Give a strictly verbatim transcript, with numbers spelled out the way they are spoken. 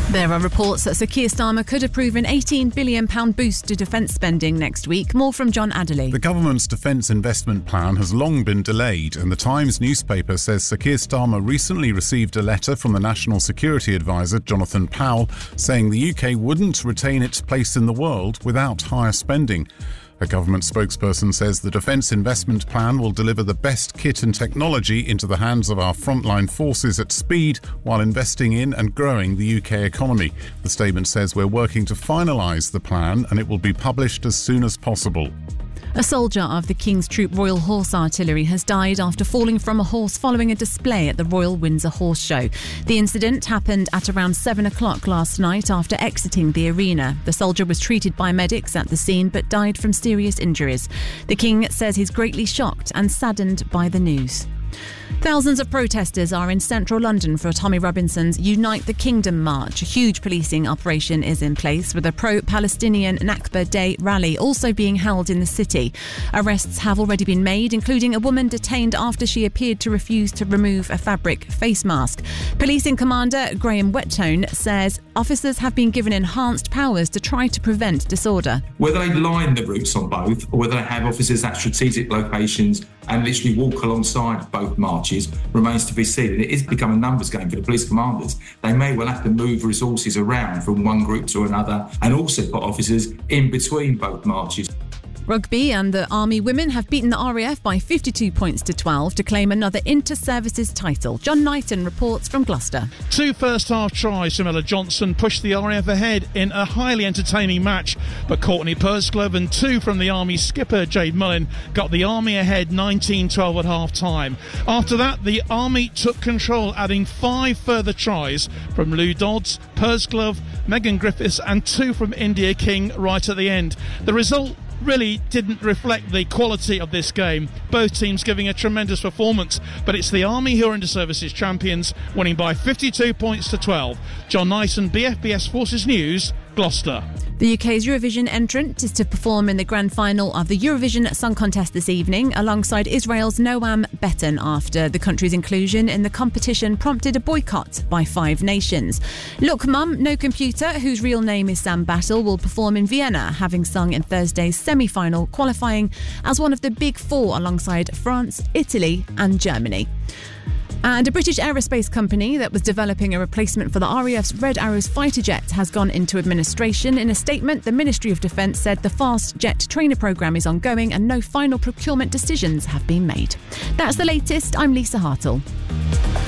There are reports that Sir Keir Starmer could approve an eighteen billion pounds boost to defence spending next week. More from John Adderley. The government's defence investment plan has long been delayed, and the Times newspaper says Sir Keir Starmer recently received a letter from the National Security Advisor, Jonathan Powell, saying the U K wouldn't retain its place in the world without higher spending. A government spokesperson says the Defence Investment Plan will deliver the best kit and technology into the hands of our frontline forces at speed while investing in and growing the U K economy. The statement says we're working to finalise the plan and it will be published as soon as possible. A soldier of the King's Troop Royal Horse Artillery has died after falling from a horse following a display at the Royal Windsor Horse Show. The incident happened at around seven o'clock last night after exiting the arena. The soldier was treated by medics at the scene but died from serious injuries. The King says he's greatly shocked and saddened by the news. Thousands of protesters are in central London for Tommy Robinson's Unite the Kingdom march. A huge policing operation is in place with a pro-Palestinian Nakba Day rally also being held in the city. Arrests have already been made, including a woman detained after she appeared to refuse to remove a fabric face mask. Policing Commander Graham Whettone says officers have been given enhanced powers to try to prevent disorder. Whether they line the routes on both or whether they have officers at strategic locations and literally walk alongside both marches remains to be seen. And it is become a numbers game for the police commanders. They may well have to move resources around from one group to another and also put officers in between both marches. Rugby and the Army women have beaten the R A F by fifty-two points to twelve to claim another inter-services title. John Knighton reports from Gloucester. Two first-half tries from Ella Johnson pushed the R A F ahead in a highly entertaining match, but Courtney Pursglove and two from the Army skipper Jade Mullin got the Army ahead nineteen twelve at half-time. After that, the Army took control, adding five further tries from Lou Dodds, Pursglove, Megan Griffiths and two from India King right at the end. The result really didn't reflect the quality of this game. Both teams giving a tremendous performance, but it's the Army who are inter-services champions, winning by fifty-two points to twelve. John Knighton, B F B S Forces News, Gloucester. The U K's Eurovision entrant is to perform in the grand final of the Eurovision Song Contest this evening alongside Israel's Noam Beton after the country's inclusion in the competition prompted a boycott by five nations. Look Mum, No Computer, whose real name is Sam Battle, will perform in Vienna, having sung in Thursday's semi-final, qualifying as one of the big four alongside France, Italy and Germany. And a British aerospace company that was developing a replacement for the R A F's Red Arrows fighter jet has gone into administration. In a statement, the Ministry of Defence said the Fast Jet trainer programme is ongoing and no final procurement decisions have been made. That's the latest. I'm Lisa Hartle.